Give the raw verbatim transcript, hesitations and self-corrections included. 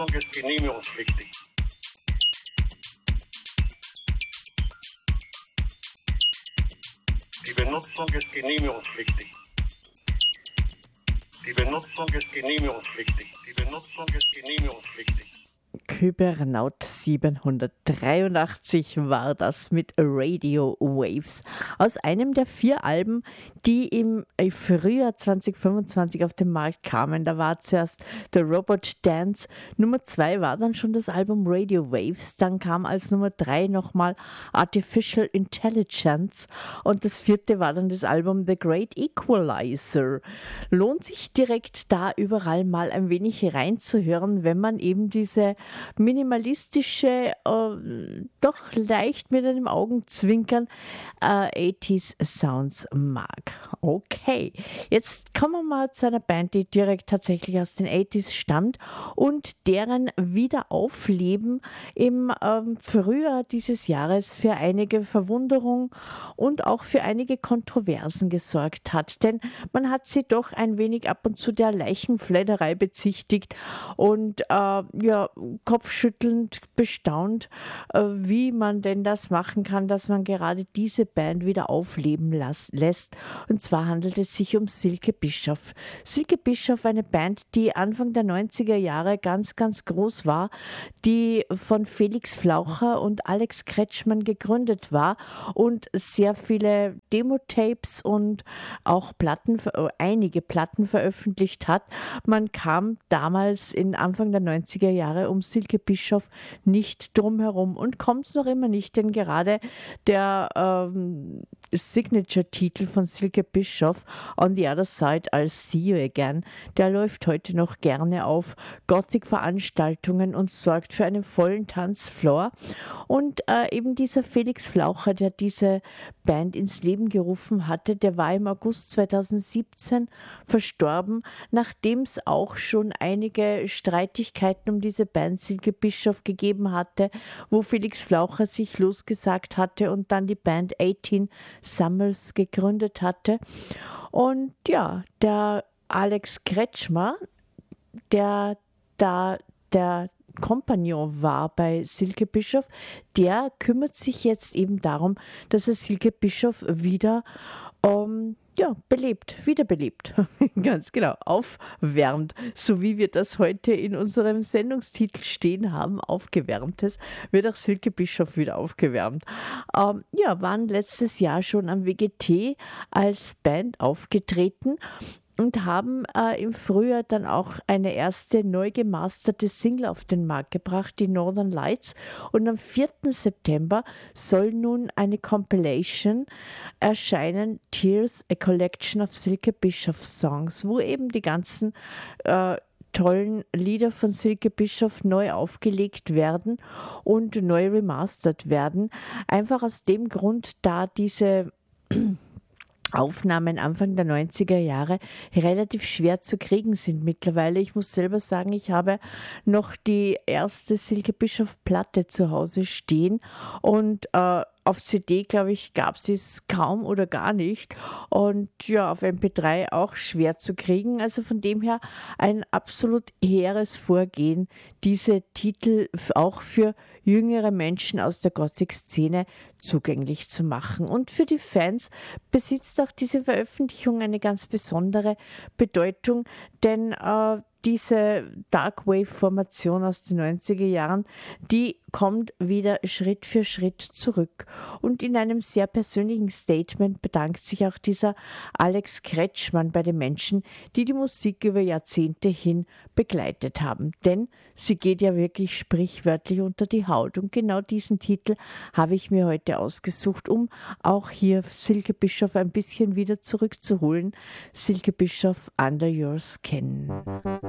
ist genehmigungspflichtig. Die Benutzung ist genehmigungspflichtig. Die Benutzung ist genehmigungspflichtig. Die Benutzung ist genehmigungspflichtig. Kybernaut siebenhundertdreiundachtzig war das mit Radio Waves aus einem der vier Alben, die im Frühjahr zwanzig fünfundzwanzig auf den Markt kamen. Da war zuerst The Robot Dance, Nummer zwei war dann schon das Album Radio Waves, dann kam als Nummer drei nochmal Artificial Intelligence und das vierte war dann das Album The Great Equalizer. Lohnt sich direkt da überall mal ein wenig reinzuhören, wenn man eben diese minimalistische, äh, doch leicht mit einem Augenzwinkern äh, achtziger Sounds mag. Okay, jetzt kommen wir mal zu einer Band, die direkt tatsächlich aus den achtziger stammt und deren Wiederaufleben im ähm, Frühjahr dieses Jahres für einige Verwunderung und auch für einige Kontroversen gesorgt hat. Denn man hat sie doch ein wenig ab und zu der Leichenfledderei bezichtigt und äh, ja, kopfschüttelnd bestaunt, äh, wie man denn das machen kann, dass man gerade diese Band wieder aufleben las- lässt. Und zwar handelt es sich um Silke Bischoff. Silke Bischoff, eine Band, die Anfang der neunziger Jahre ganz, ganz groß war, die von Felix Flaucher und Alex Kretschmann gegründet war und sehr viele Demo-Tapes und auch Platten, äh, einige Platten veröffentlicht hat. Man kam damals in Anfang der neunziger Jahre um Silke Bischoff nicht drum herum und kommt es noch immer nicht, denn gerade der ähm, Signature-Titel von Silke Bischoff, On the Other Side, I'll See You Again, der läuft heute noch gerne auf Gothic-Veranstaltungen und sorgt für einen vollen Tanzfloor. Und äh, eben dieser Felix Flaucher, der diese Band ins Leben gerufen hatte, der war im August zweitausendsiebzehn verstorben, nachdem es auch schon einige Streitigkeiten um diese Band Silke Bischoff gegeben hatte, wo Felix Flaucher sich losgesagt hatte und dann die Band achtzehn Summers gegründet hatte. Und ja, der Alex Kretschmer, der da der Kompagnon war bei Silke Bischoff, der kümmert sich jetzt eben darum, dass er Silke Bischoff wieder ähm, ja, belebt, wiederbelebt, ganz genau, aufwärmt, so wie wir das heute in unserem Sendungstitel stehen haben, aufgewärmtes, wird auch Silke Bischoff wieder aufgewärmt. Ähm, ja, waren letztes Jahr schon am W G T als Band aufgetreten und haben äh, im Frühjahr dann auch eine erste neu gemasterte Single auf den Markt gebracht, die Northern Lights. Und am vierten September soll nun eine Compilation erscheinen, Tears, a Collection of Silke Bischoff Songs, wo eben die ganzen äh, tollen Lieder von Silke Bischoff neu aufgelegt werden und neu remastert werden. Einfach aus dem Grund, da diese Aufnahmen Anfang der neunziger Jahre relativ schwer zu kriegen sind mittlerweile. Ich muss selber sagen, ich habe noch die erste Silke Bischoff Platte zu Hause stehen und äh, auf C D, glaube ich, gab es es kaum oder gar nicht. Und ja, auf M P drei auch schwer zu kriegen. Also von dem her ein absolut hehres Vorgehen, diese Titel auch für jüngere Menschen aus der Gothic-Szene zugänglich zu machen. Und für die Fans besitzt auch diese Veröffentlichung eine ganz besondere Bedeutung, denn äh, diese Darkwave-Formation aus den neunziger Jahren, die kommt wieder Schritt für Schritt zurück. Und in einem sehr persönlichen Statement bedankt sich auch dieser Alex Kretschmann bei den Menschen, die die Musik über Jahrzehnte hin begleitet haben. Denn sie geht ja wirklich sprichwörtlich unter die Haut. Und genau diesen Titel habe ich mir heute ausgesucht, um auch hier Silke Bischoff ein bisschen wieder zurückzuholen. Silke Bischoff, Under Your Skin.